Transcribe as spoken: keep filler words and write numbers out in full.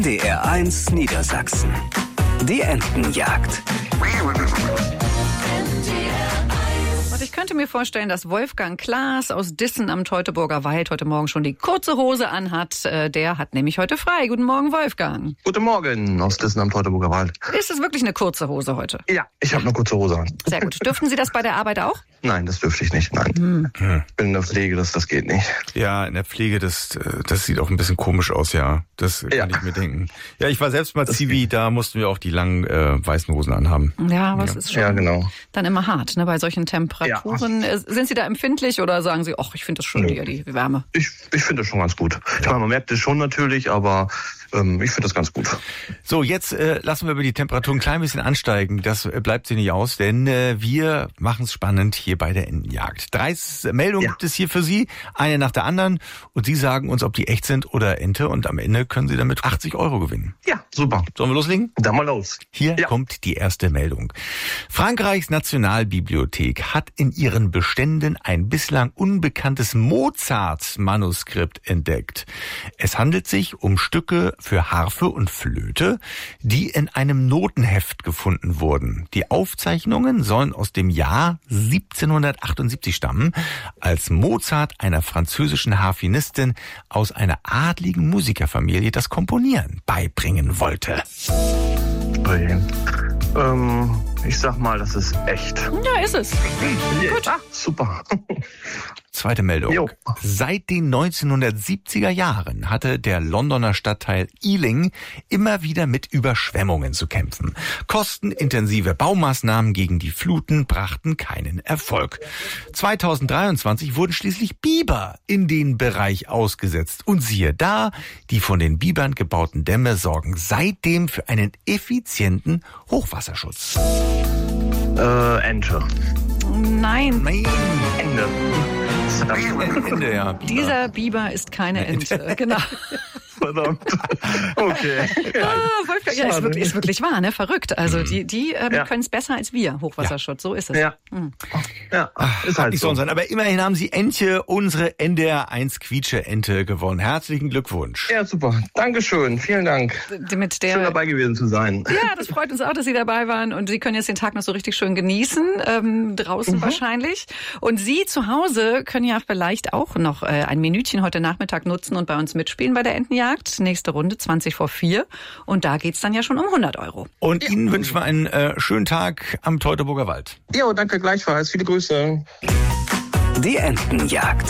D R eins Niedersachsen. Die Entenjagd. Und ich könnte mir vorstellen, dass Wolfgang Klaas aus Dissen am Teutoburger Wald heute Morgen schon die kurze Hose anhat. Der hat nämlich heute frei. Guten Morgen, Wolfgang. Guten Morgen aus Dissen am Teutoburger Wald. Ist es wirklich eine kurze Hose heute? Ja, ich habe eine kurze Hose an. Sehr gut. Dürften Sie das bei der Arbeit auch? Nein, das dürfte ich nicht, nein. Hm. Ich bin in der Pflege, das, das geht nicht. Ja, in der Pflege, das, das sieht auch ein bisschen komisch aus, ja. Das kann ja. ich mir denken. Ja, ich war selbst mal Zivi, da mussten wir auch die langen äh, weißen Hosen anhaben. Ja, aber ja. es ist schon ja, genau. dann immer hart, ne, bei solchen Temperaturen. Ja. Sind Sie da empfindlich oder sagen Sie, ach, ich finde das schon eher die Wärme? Ich, ich finde das schon ganz gut. Ich meine, man merkt es schon natürlich, aber ähm, ich finde das ganz gut. So, jetzt äh, lassen wir über die Temperatur ein klein bisschen ansteigen. Das äh, bleibt sie nicht aus, denn äh, wir machen es spannend hier bei der Entenjagd. Drei Meldungen ja. gibt es hier für Sie, eine nach der anderen. Und Sie sagen uns, ob die echt sind oder Ente. Und am Ende können Sie damit achtzig Euro gewinnen. Ja, super. Sollen wir loslegen? Dann mal los. Hier ja. kommt die erste Meldung. Frankreichs Nationalbibliothek hat in ihren Beständen ein bislang unbekanntes Mozart-Manuskript entdeckt. Es handelt sich um Stücke für Harfe und Flöte, die in einem Notenheft gefunden wurden. Die Aufzeichnungen sollen aus dem Jahr siebzehnhundertachtundsiebzig stammen, als Mozart einer französischen Harfenistin aus einer adligen Musikerfamilie das Komponieren beibringen wollte. Ähm, ich sag mal, das ist echt. Ja, ist es. Ja, Gut. Ah, super. Zweite Meldung. Jo. Seit den neunzehnhundertsiebziger Jahren hatte der Londoner Stadtteil Ealing immer wieder mit Überschwemmungen zu kämpfen. Kostenintensive Baumaßnahmen gegen die Fluten brachten keinen Erfolg. zweitausenddreiundzwanzig wurden schließlich Biber in den Bereich ausgesetzt. Und siehe da, die von den Bibern gebauten Dämme sorgen seitdem für einen effizienten Hochwasserschutz. Äh, Ente. Nein. Nein. Ende. Ende, ja. Biber. Dieser Biber ist keine Ente. Genau. Verdammt. Okay. Ja, ah, Wolfgang, ja, ist wirklich, ist wirklich wahr, ne? Verrückt. Also mhm. die, die ähm, ja. können es besser als wir, Hochwasserschutz. So ist es. Ja. Mhm. Ja, Ach, ist halt nicht so. so sein. Aber immerhin haben Sie Entje, unsere N D R eins Quietsche-Ente gewonnen. Herzlichen Glückwunsch. Ja, super. Dankeschön. Vielen Dank. Mit der, schön dabei gewesen zu sein. Ja, das freut uns auch, dass Sie dabei waren. Und Sie können jetzt den Tag noch so richtig schön genießen, ähm, draußen mhm. wahrscheinlich. Und Sie zu Hause können ja vielleicht auch noch äh, ein Minütchen heute Nachmittag nutzen und bei uns mitspielen bei der Entenjagd. Nächste Runde zwanzig vor vier. Und da geht's dann ja schon um hundert Euro. Und ja. Ihnen wünschen wir einen äh, schönen Tag am Teutoburger Wald. Jo, danke gleichfalls. Viele Grüße. Die Entenjagd.